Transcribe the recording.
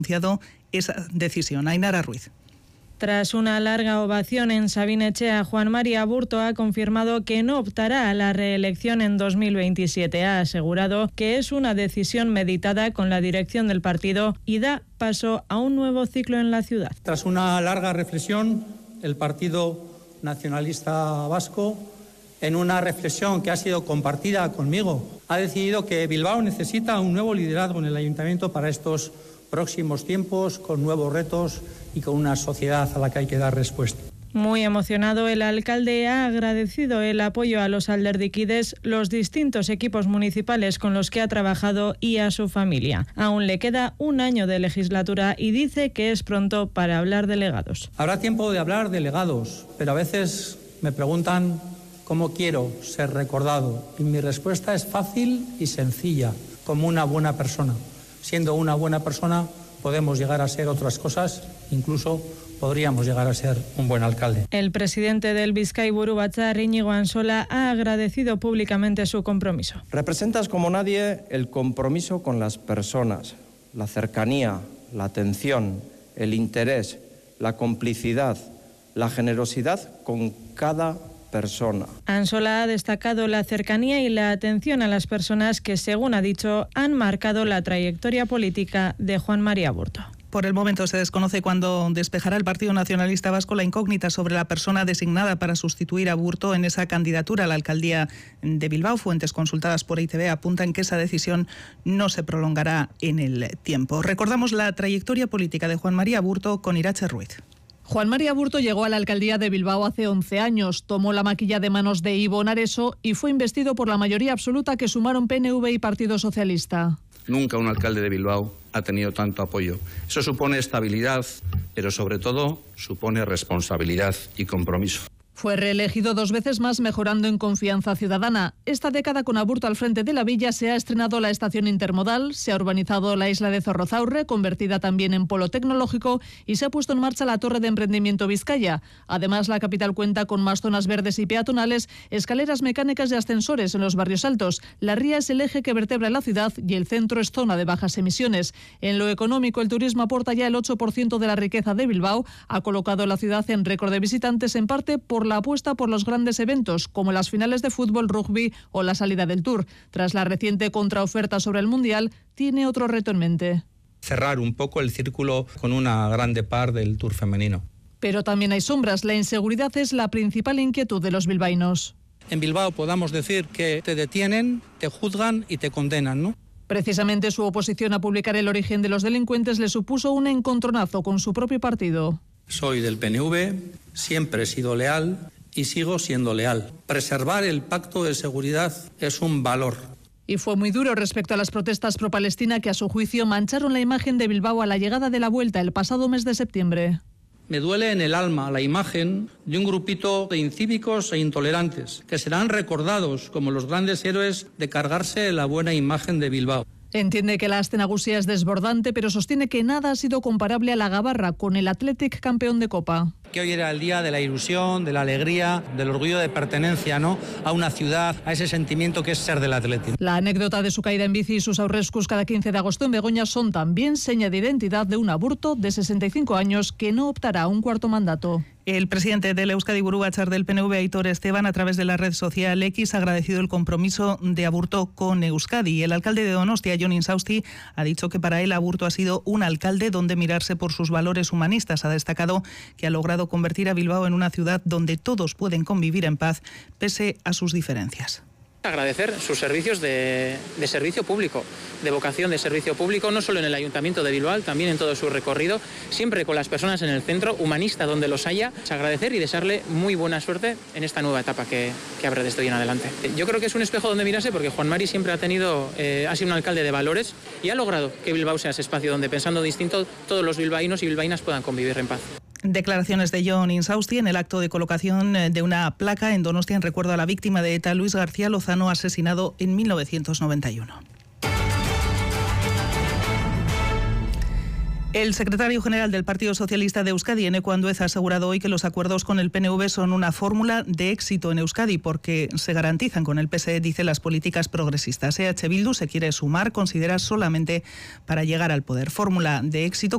anunciado esa decisión. Ainara Ruiz. Tras una larga ovación en Sabin Etxea, Juan Mari Aburto ha confirmado que no optará a la reelección en 2027. Ha asegurado que es una decisión meditada con la dirección del partido y da paso a un nuevo ciclo en la ciudad. Tras una larga reflexión, el Partido Nacionalista Vasco, en una reflexión que ha sido compartida conmigo, ha decidido que Bilbao necesita un nuevo liderazgo en el Ayuntamiento para estos próximos tiempos, con nuevos retos y con una sociedad a la que hay que dar respuesta. Muy emocionado, el alcalde ha agradecido el apoyo a los alderdiquides, los distintos equipos municipales con los que ha trabajado y a su familia. Aún le queda un año de legislatura y dice que es pronto para hablar de legados. Habrá tiempo de hablar de legados, pero a veces me preguntan cómo quiero ser recordado y mi respuesta es fácil y sencilla, como una buena persona. Siendo una buena persona podemos llegar a ser otras cosas, incluso podríamos llegar a ser un buen alcalde. El presidente del Bizkaiburu Batzar, Íñigo Ansola, ha agradecido públicamente su compromiso. Representas como nadie el compromiso con las personas, la cercanía, la atención, el interés, la complicidad, la generosidad con cada persona. Ansola ha destacado la cercanía y la atención a las personas que, según ha dicho, han marcado la trayectoria política de Juan Mari Aburto. Por el momento se desconoce cuándo despejará el Partido Nacionalista Vasco la incógnita sobre la persona designada para sustituir a Aburto en esa candidatura a la alcaldía de Bilbao. Fuentes consultadas por ITV apuntan que esa decisión no se prolongará en el tiempo. Recordamos la trayectoria política de Juan Mari Aburto con Irache Ruiz. Juan Mari Aburto llegó a la alcaldía de Bilbao hace 11 años, tomó la maquilla de manos de Ibon Areso y fue investido por la mayoría absoluta que sumaron PNV y Partido Socialista. Nunca un alcalde de Bilbao ha tenido tanto apoyo. Eso supone estabilidad, pero sobre todo supone responsabilidad y compromiso. Fue reelegido 2 veces más, mejorando en confianza ciudadana. Esta década, con Aburto al frente de la villa, se ha estrenado la estación intermodal, se ha urbanizado la isla de Zorrozaurre, convertida también en polo tecnológico, y se ha puesto en marcha la Torre de Emprendimiento Vizcaya. Además, la capital cuenta con más zonas verdes y peatonales, escaleras mecánicas y ascensores en los barrios altos. La ría es el eje que vertebra la ciudad y el centro es zona de bajas emisiones. En lo económico, el turismo aporta ya el 8% de la riqueza de Bilbao, ha colocado la ciudad en récord de visitantes, en parte por la apuesta por los grandes eventos, como las finales de fútbol, rugby o la salida del Tour. Tras la reciente contraoferta sobre el Mundial, tiene otro reto en mente. Cerrar un poco el círculo con una grande par del Tour femenino. Pero también hay sombras. La inseguridad es la principal inquietud de los bilbaínos. En Bilbao podamos decir que te detienen, te juzgan y te condenan, ¿no? Precisamente su oposición a publicar el origen de los delincuentes le supuso un encontronazo con su propio partido. Soy del PNV, siempre he sido leal y sigo siendo leal. Preservar el pacto de seguridad es un valor. Y fue muy duro respecto a las protestas pro-Palestina que, a su juicio, mancharon la imagen de Bilbao a la llegada de la vuelta el pasado mes de septiembre. Me duele en el alma la imagen de un grupito de incívicos e intolerantes que serán recordados como los grandes héroes de cargarse la buena imagen de Bilbao. Entiende que la Aste Nagusia es desbordante, pero sostiene que nada ha sido comparable a la gabarra con el Athletic campeón de Copa. Que hoy era el día de la ilusión, de la alegría, del orgullo de pertenencia, ¿no?, a una ciudad, a ese sentimiento que es ser del Athletic. La anécdota de su caída en bici y sus aurrescus cada 15 de agosto en Begoña son también seña de identidad de un Aburto de 65 años que no optará a un cuarto mandato. El presidente del Euskadi-Buru Batzar del PNV, Aitor Esteban, a través de la red social X, ha agradecido el compromiso de Aburto con Euskadi. Y el alcalde de Donostia, Jon Insausti, ha dicho que para él Aburto ha sido un alcalde donde mirarse por sus valores humanistas. Ha destacado que ha logrado convertir a Bilbao en una ciudad donde todos pueden convivir en paz, pese a sus diferencias. Agradecer sus servicios de servicio público, de vocación de servicio público, no solo en el Ayuntamiento de Bilbao, también en todo su recorrido, siempre con las personas en el centro, humanista donde los haya. Agradecer y desearle muy buena suerte en esta nueva etapa que habrá desde hoy en adelante. Yo creo que es un espejo donde mirarse porque Juan Mari siempre ha sido un alcalde de valores y ha logrado que Bilbao sea ese espacio donde, pensando distinto, todos los bilbaínos y bilbaínas puedan convivir en paz. Declaraciones de Jon Insausti en el acto de colocación de una placa en Donostia en recuerdo a la víctima de ETA, Luis García Lozano, asesinado en 1991. El secretario general del Partido Socialista de Euskadi, Eneko Andueza, ha asegurado hoy que los acuerdos con el PNV son una fórmula de éxito en Euskadi porque se garantizan con el PSE, dice, las políticas progresistas. EH Bildu se quiere sumar, considera, solamente para llegar al poder. Fórmula de éxito